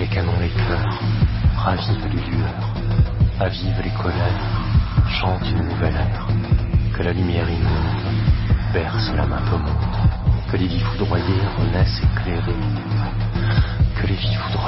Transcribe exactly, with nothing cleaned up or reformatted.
canons les cœurs, ravivent les lueurs, avivent les colères, chantent une nouvelle ère, que la lumière immonde berce la main au monde, que les vies foudroyées renaissent éclairées, que les vies foudroyées